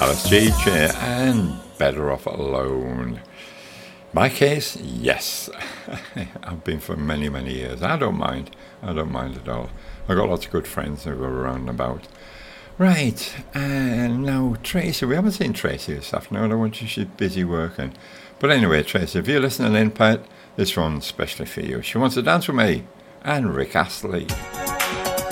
Alice JJ and Better Off Alone. My case, yes. I've been for many, many years. I don't mind at all. I've got lots of good friends who go around and about. Right, and now Tracy. We haven't seen Tracy this afternoon. I don't want you, she's busy working. But anyway, Tracy, if you're listening in, Pat, this one's especially for you. She wants to dance with me and Rick Astley.